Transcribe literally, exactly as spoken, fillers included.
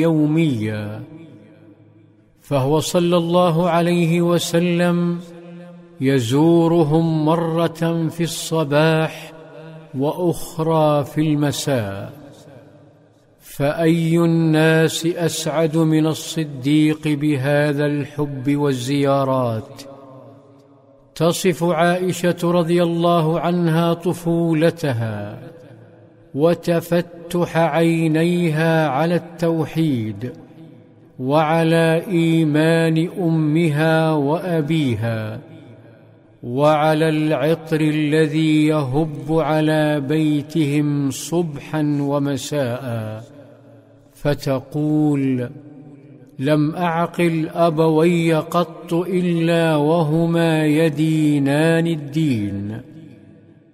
يوميا، فهو صلى الله عليه وسلم يزورهم مرة في الصباح وأخرى في المساء. فأي الناس أسعد من الصديق بهذا الحب والزيارات؟ تصف عائشة رضي الله عنها طفولتها وتفتح عينيها على التوحيد وعلى إيمان أمها وأبيها وعلى العطر الذي يهب على بيتهم صبحا ومساء، فتقول: لم أعقل أبوي قط إلا وهما يدينان الدين،